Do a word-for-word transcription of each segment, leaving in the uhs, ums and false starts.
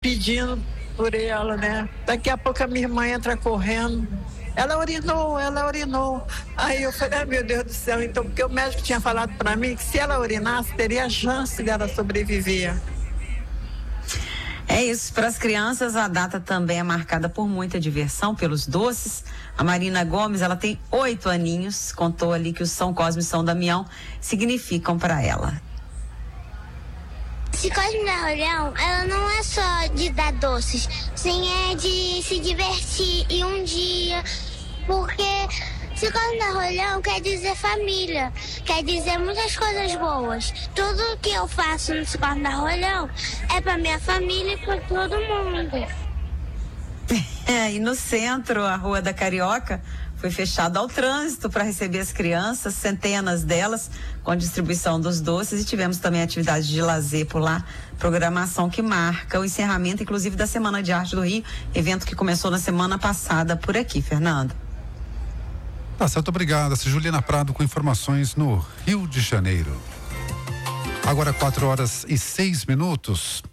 pedindo por ela, né? Daqui a pouco a minha irmã entra correndo. Ela urinou, ela urinou. Aí eu falei, ah, meu Deus do céu, então, porque o médico tinha falado para mim que se ela urinasse, teria a chance dela sobreviver. É isso, para as crianças a data também é marcada por muita diversão, pelos doces. A Marina Gomes, ela tem oito aninhos, contou ali que o São Cosme e São Damião significam para ela. Se Cosme da Rolhão, ela não é só de dar doces, sim, é de se divertir e um dia, porque se Cosme da Rolhão quer dizer família, quer dizer muitas coisas boas. Tudo que eu faço no Cosme da Rolhão é para minha família e para todo mundo. É, e no centro, a Rua da Carioca foi fechada ao trânsito para receber as crianças, centenas delas, com distribuição dos doces, e tivemos também atividades de lazer por lá, programação que marca o encerramento, inclusive, da Semana de Arte do Rio, evento que começou na semana passada por aqui, Fernando. Tá certo, obrigada. Juliana Prado com informações no Rio de Janeiro. Agora quatro horas e seis minutos.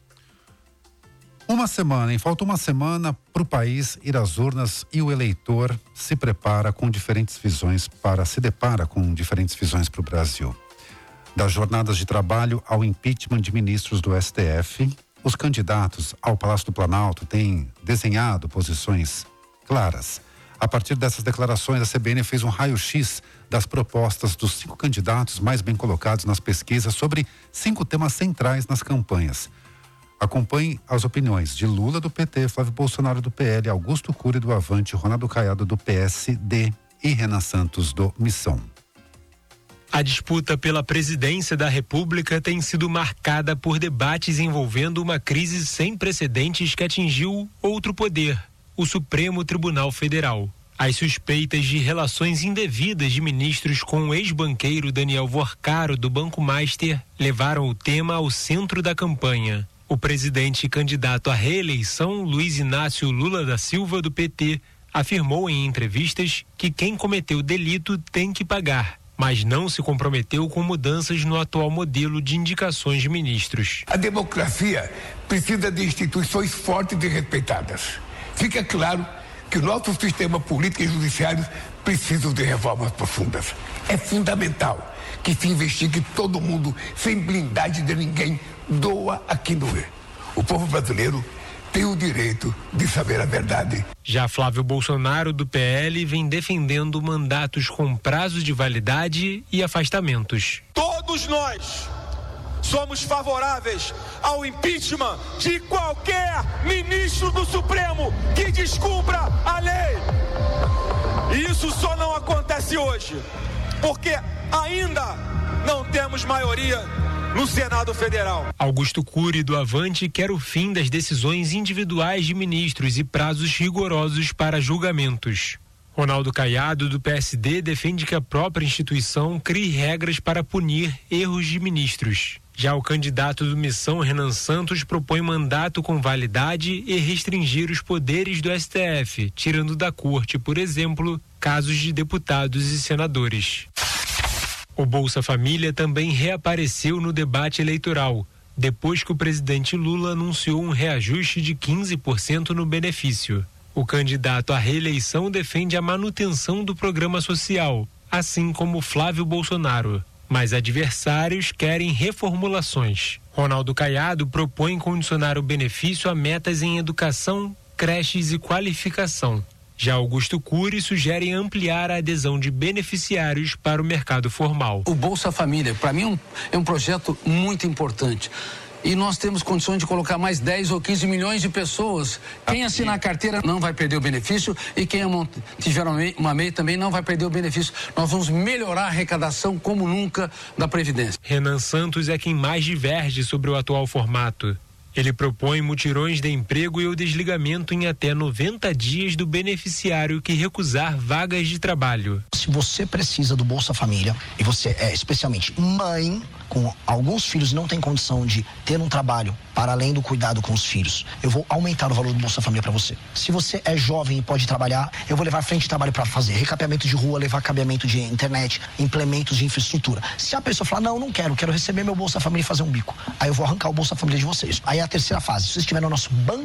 Uma semana, hein? Falta uma semana para o país ir às urnas e o eleitor se prepara com diferentes visões para, se depara com diferentes visões para o Brasil. Das jornadas de trabalho ao impeachment de ministros do S T F, os candidatos ao Palácio do Planalto têm desenhado posições claras. A partir dessas declarações, a C B N fez um raio-x das propostas dos cinco candidatos mais bem colocados nas pesquisas sobre cinco temas centrais nas campanhas. Acompanhe as opiniões de Lula do P T, Flávio Bolsonaro do P L, Augusto Cury do Avante, Ronaldo Caiado do P S D e Renan Santos do Missão. A disputa pela presidência da República tem sido marcada por debates envolvendo uma crise sem precedentes que atingiu outro poder, o Supremo Tribunal Federal. As suspeitas de relações indevidas de ministros com o ex-banqueiro Daniel Vorcaro do Banco Master levaram o tema ao centro da campanha. O presidente e candidato à reeleição, Luiz Inácio Lula da Silva, do P T, afirmou em entrevistas que quem cometeu delito tem que pagar, mas não se comprometeu com mudanças no atual modelo de indicações de ministros. A democracia precisa de instituições fortes e respeitadas. Fica claro que o nosso sistema político e judiciário precisam de reformas profundas. É fundamental que se investigue todo mundo sem blindagem de ninguém. Doa a quem doer. O povo brasileiro tem o direito de saber a verdade. Já Flávio Bolsonaro, do P L, vem defendendo mandatos com prazo de validade e afastamentos. Todos nós somos favoráveis ao impeachment de qualquer ministro do Supremo que descumpra a lei. E isso só não acontece hoje, porque ainda não temos maioria no Senado Federal. Augusto Cury, do Avante, quer o fim das decisões individuais de ministros e prazos rigorosos para julgamentos. Ronaldo Caiado, do P S D, defende que a própria instituição crie regras para punir erros de ministros. Já o candidato do Missão, Renan Santos, propõe mandato com validade e restringir os poderes do S T F, tirando da corte, por exemplo, casos de deputados e senadores. O Bolsa Família também reapareceu no debate eleitoral, depois que o presidente Lula anunciou um reajuste de quinze por cento no benefício. O candidato à reeleição defende a manutenção do programa social, assim como Flávio Bolsonaro. Mas adversários querem reformulações. Ronaldo Caiado propõe condicionar o benefício a metas em educação, creches e qualificação. Já Augusto Cury sugere ampliar a adesão de beneficiários para o mercado formal. O Bolsa Família, para mim, é um, é um projeto muito importante. E nós temos condições de colocar mais dez ou quinze milhões de pessoas. Quem assinar a carteira não vai perder o benefício e quem tiver uma MEI, uma MEI também não vai perder o benefício. Nós vamos melhorar a arrecadação como nunca da Previdência. Renan Santos é quem mais diverge sobre o atual formato. Ele propõe mutirões de emprego e o desligamento em até noventa dias do beneficiário que recusar vagas de trabalho. Se você precisa do Bolsa Família e você é especialmente mãe com alguns filhos e não tem condição de ter um trabalho para além do cuidado com os filhos, eu vou aumentar o valor do Bolsa Família para você. Se você é jovem e pode trabalhar, eu vou levar frente de trabalho para fazer recapeamento de rua, levar cabeamento de internet, implementos de infraestrutura. Se a pessoa falar, não, não quero, quero receber meu Bolsa Família e fazer um bico, aí eu vou arrancar o Bolsa Família de vocês. Aí é a terceira fase, se vocês estiverem no nosso banco